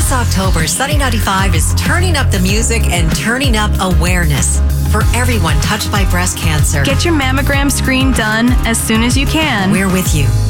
This October, Sunny 95 is turning up the music and turning up awareness for everyone touched by breast cancer. Get your mammogram screen done as soon as you can. We're with you.